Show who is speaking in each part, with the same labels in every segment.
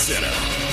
Speaker 1: Center.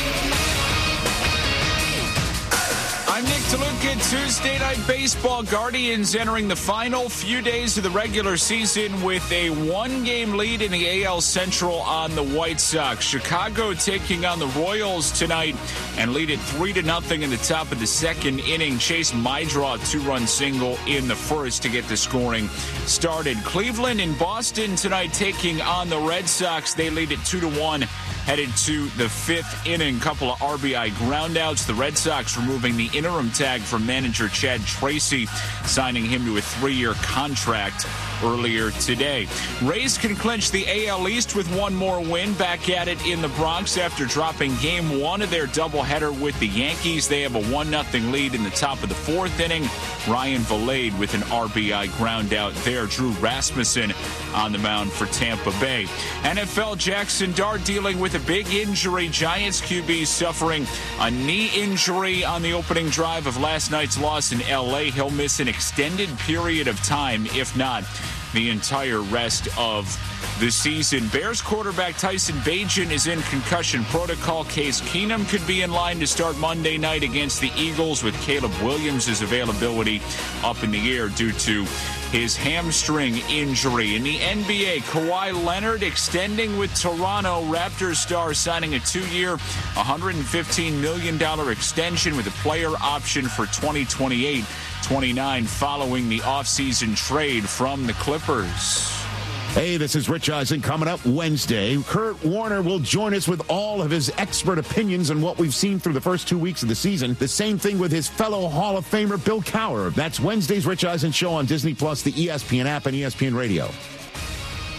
Speaker 2: I'm Nick DeLuca. Tuesday Night Baseball. Guardians entering the final few days of the regular season with a one-game lead in the AL Central on the White Sox. Chicago taking on the Royals tonight and lead it 3-0 in the top of the second inning. Chase Maidra, two-run single in the first to get the scoring started. Cleveland and Boston tonight taking on the Red Sox. They lead it 2-1. Headed to the fifth inning, couple of RBI groundouts. The Red Sox removing the interim tag from manager Chad Tracy, signing him to a 3-year contract earlier today. Rays can clinch the AL East with one more win. Back at it in the Bronx after dropping game one of their doubleheader with the Yankees. They have a 1-0 lead in the top of the fourth inning. Ryan Vilade with an RBI ground out there. Drew Rasmussen on the mound for Tampa Bay. NFL, Jackson Dart dealing with a big injury. Giants QB suffering a knee injury on the opening drive of last night's loss in L.A. He'll miss an extended period of time, if not the entire rest of the season. Bears quarterback Tyson Bagent is in concussion protocol. Case Keenum could be in line to start Monday night against the Eagles, with Caleb Williams' availability up in the air due to his hamstring injury. In the NBA, Kawhi Leonard extending with Toronto. Raptors star signing a 2-year, $115 million extension with a player option for 2028-29 following the offseason trade from the Clippers.
Speaker 3: Hey, this is Rich Eisen. Coming up Wednesday, Kurt Warner will join us with all of his expert opinions on what we've seen through the first 2 weeks of the season. The same thing with his fellow Hall of Famer Bill Cowher. That's Wednesday's Rich Eisen Show on Disney Plus, the ESPN app, and ESPN Radio.